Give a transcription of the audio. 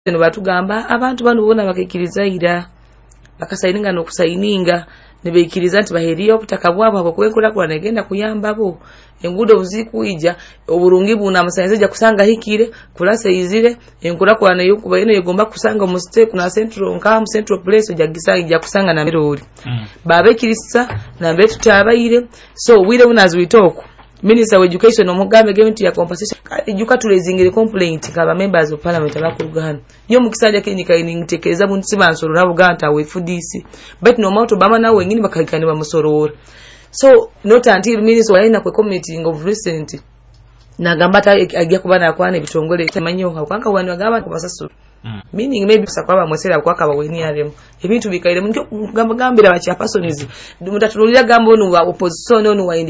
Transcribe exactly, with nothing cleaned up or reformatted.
no batugamba abantu bano bona bakikiriza ira bakasayininga no kusayininga ne beikiriza nti baheriyo obutaka bwabo abakwekula kwa negenda kuyamba bo engudo buzikuija oburungi buna amasanyize ja kusanga hikire kulasa izire enkula kwa nayo kuba eno yegomba kusanga mu step na central nkam central place ja gisanga ja kusanga na merori mm. babe kirisa na betu tabaire so wile unazwitoko Minister of Education omugambe government ya compensation ejuka tulezingire complaint kaba members of parliament abakulugana nyo mukisanja kenyika initekereza bunsiba nsoro na buganta wefudisi but no matter bama na wengine bakakani ba musorora so not until minister waina kwa committee of recent na gambata agia kubana kwane bitongole tamanyo hakwanga wani wagaba kubasasu mm. meaning maybe sakwa mwesera kwa kaba weni yaremo ebintu bikaire mu gamba gambira bacha persons mutatululira gambo no wa opposition no wa